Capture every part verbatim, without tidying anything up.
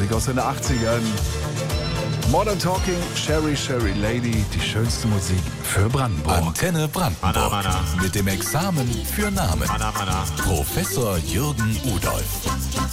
Musik aus den achtzigern. Modern Talking, Sherry Sherry Lady, die schönste Musik für Brandenburg. Antenne Brandenburg. Mana, mana. Mit dem Examen für Namen. Mana, mana. Professor Jürgen Udolf.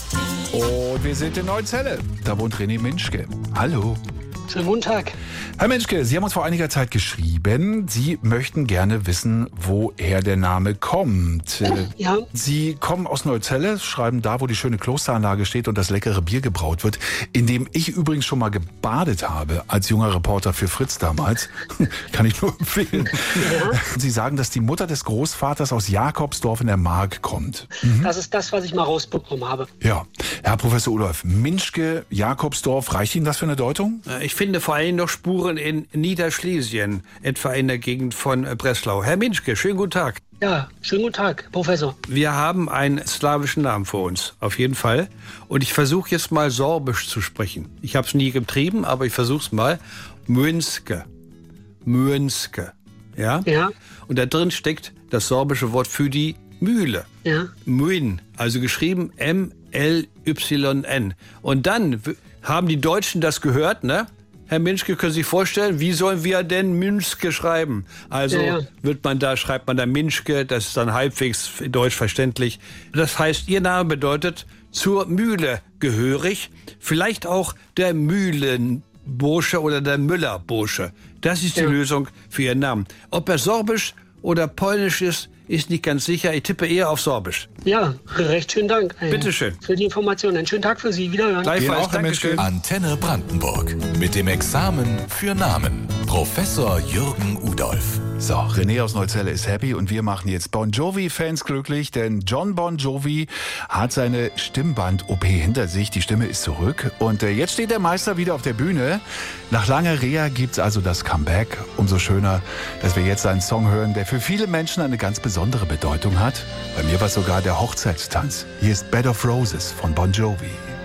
Und wir sind in Neuzelle. Da wohnt René Minschke. Hallo. Schönen guten Tag. Herr Minschke, Sie haben uns vor einiger Zeit geschrieben, Sie möchten gerne wissen, woher der Name kommt. Ja. Sie kommen aus Neuzelle, schreiben da, wo die schöne Klosteranlage steht und das leckere Bier gebraut wird, in dem ich übrigens schon mal gebadet habe, als junger Reporter für Fritz damals. Kann ich nur empfehlen. Ja. Sie sagen, dass die Mutter des Großvaters aus Jakobsdorf in der Mark kommt. Mhm. Das ist das, was ich mal rausbekommen habe. Ja, Herr Professor Udolf, Minschke, Jakobsdorf, reicht Ihnen das für eine Deutung? Ich finde vor allem noch Spuren in Niederschlesien, etwa in der Gegend von Breslau. Herr Minschke, schönen guten Tag. Ja, schönen guten Tag, Professor. Wir haben einen slawischen Namen vor uns, auf jeden Fall. Und ich versuche jetzt mal Sorbisch zu sprechen. Ich habe es nie getrieben, aber ich versuche es mal. Münske. Münske. Ja? Ja. Und da drin steckt das sorbische Wort für die Mühle. Ja. Mün, also geschrieben M L Y N. Und dann w- haben die Deutschen das gehört, ne? Herr Minschke, können Sie sich vorstellen, wie sollen wir denn Minschke schreiben? Also Ja, ja. wird man da, schreibt man da Minschke, das ist dann halbwegs deutsch verständlich. Das heißt, Ihr Name bedeutet zur Mühle gehörig, vielleicht auch der Mühlenbursche oder der Müllerbursche. Das ist die Ja. Lösung für Ihren Namen. Ob er sorbisch oder polnisch ist, ist nicht ganz sicher. Ich tippe eher auf Sorbisch. Ja, recht schönen Dank. äh, Bitteschön. Für die Informationen. Einen schönen Tag für Sie. Wiederhören. Gleichfalls, auch, Herr Dankeschön. Antenne Brandenburg. Mit dem Examen für Namen. Professor Jürgen Udolf. So, René aus Neuzelle ist happy und wir machen jetzt Bon Jovi-Fans glücklich, denn John Bon Jovi hat seine Stimmband-O P hinter sich. Die Stimme ist zurück und äh, jetzt steht der Meister wieder auf der Bühne. Nach langer Reha gibt's also das Comeback. Umso schöner, dass wir jetzt einen Song hören, der für viele Menschen eine ganz besondere Bedeutung hat. Bei mir war es sogar der Hochzeitstanz. Hier ist Bed of Roses von Bon Jovi.